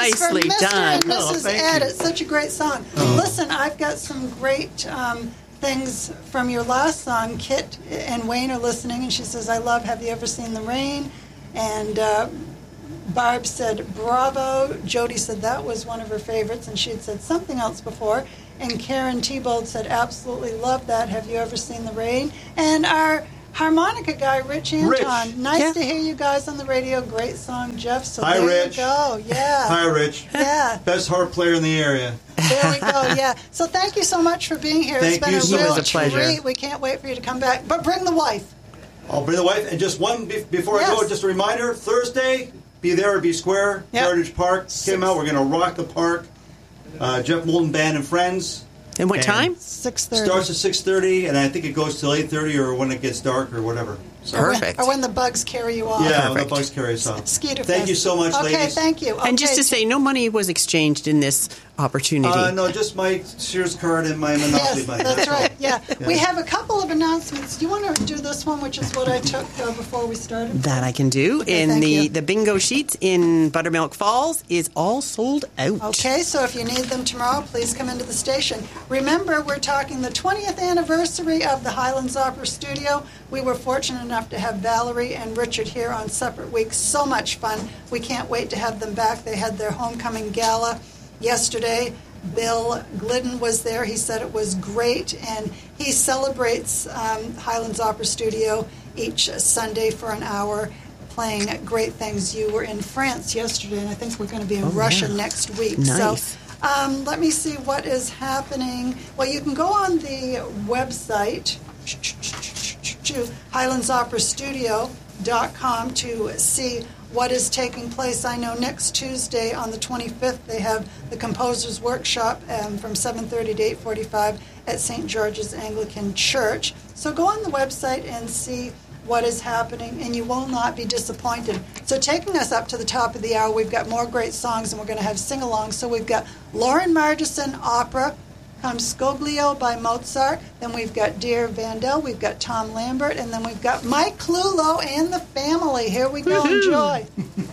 Nicely for Mr. done. and Mrs. Ed. you. It's such a great song. Listen, I've got some great things from your last song. Kit and Wayne are listening, and she says, I love Have You Ever Seen the Rain? And Barb said, bravo. Jody said that was one of her favorites, and she had said something else before. And Karen Tebold said, absolutely love that. Have you ever seen the rain? And our harmonica guy, Rich Anton. Nice to hear you guys on the radio. Great song, Jeff. So Hi, there Rich. you go. Yeah. Hi, Rich. Yeah. Best harp player in the area. There we go. Yeah. So thank you so much for being here. Thank It's been you a so real much. It was a pleasure. treat. We can't wait for you to come back. But bring the wife. I'll bring the wife. And just one before I go, Yes. just a reminder, Thursday, be there or be square, Yep. Heritage Park. Came out. We're going to rock the park. Jeff Moulton Band and Friends. And what time? 6:30. Starts at 6:30, and I think it goes till 8:30 or when it gets dark or whatever. So, Perfect. Or when the bugs carry you off. yeah, Perfect. the bugs carry us off. Skeeter Thank Fest. you so much, Okay, ladies. thank you. And just Okay. to say, no money was exchanged in this opportunity. No, just my Sears card and my Monopoly Yes, money. that's all. right. Yeah. We have a couple of announcements. Do you want to do this one, which is what I took before we started? That I can do. Okay, In thank you. the bingo sheets in Buttermilk Falls is all sold out. Okay, so if you need them tomorrow, please come into the station. Remember, we're talking the 20th anniversary of the Highlands Opera Studio. We were fortunate enough to have Valerie and Richard here on separate weeks. So much fun. We can't wait to have them back. They had their homecoming gala yesterday. Bill Glidden was there. He said it was great, and he celebrates Highlands Opera Studio each Sunday for an hour, playing great things. You were in France yesterday, and I think we're going to be in Russia next week. Nice. So let me see what is happening. Well, you can go on the website, highlandsoperastudio.com, to see what is taking place. I know next Tuesday on the 25th they have the Composers Workshop from 7:30 to 8:45 at St. George's Anglican Church. So go on the website and see what is happening, and you will not be disappointed. So taking us up to the top of the hour, we've got more great songs, and we're going to have sing-alongs. So we've got Lauren Margeson Opera, comes Scoglio by Mozart, then we've got Dear Vandel, we've got Tom Lambert, and then we've got Mike Clulo and the family. Here we go, enjoy.